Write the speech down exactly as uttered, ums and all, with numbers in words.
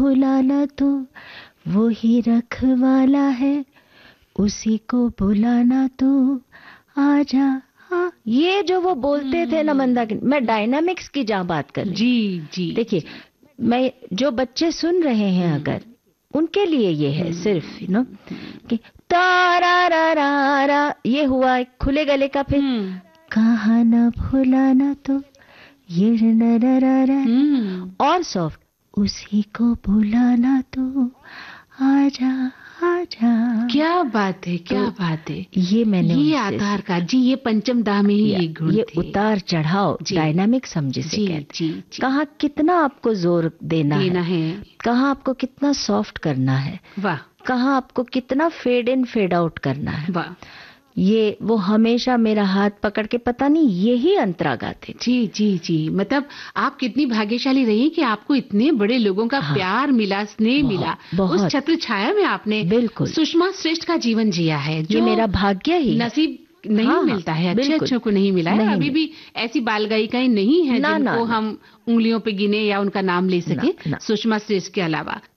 बुलाना तो वो ही रखवाला है, उसी को बुलाना तो आजा। हाँ, ये जो वो बोलते थे ना मंदाकिनी, मैं डायनामिक्स की जहाँ बात कर रही, जी जी देखिए, मैं जो बच्चे सुन रहे हैं अगर, उनके लिए ये है सिर्फ, यू नो, कि तारा रा रा रा, ये हुआ एक खुले गले का, फिर कहा ना भुलाना तो ये न रा रा रा, और सॉफ्ट, उसी को बुलाना तो आजा आजा। क्या बात है, क्या तो बात है। ये मैंने ये आधार का, जी ये पंचम दा में ही ये गुण ये थे। उतार चढ़ाव, डायनामिक समझे से कहते, जी, जी। कहाँ कितना आपको जोर देना, देना है, है। कहाँ आपको कितना सॉफ्ट करना है, वाह, कहाँ आपको कितना फेड इन फेड आउट करना है, वाह। ये वो हमेशा मेरा हाथ पकड़ के, पता नहीं यही अंतरागा थे। जी जी जी, मतलब आप कितनी भाग्यशाली रही कि आपको इतने बड़े लोगों का हाँ, प्यार मिला, स्नेह मिला, उस छत्र छाया में आपने बिल्कुल सुषमा श्रेष्ठ का जीवन जिया है, जो ये मेरा भाग्य ही, नसीब नहीं हाँ, मिलता है, अच्छे अच्छों को नहीं मिला है। अभी भी ऐसी बाल गायिकाएं नहीं है जिनको हम उंगलियों पे गिने या उनका नाम ले सके सुषमा श्रेष्ठ के अलावा।